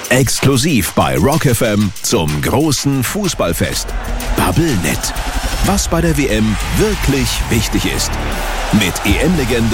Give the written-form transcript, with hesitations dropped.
Exklusiv bei Rock FM zum großen Fußballfest. Bubblenet. Was bei der WM wirklich wichtig ist. Mit EM-Legende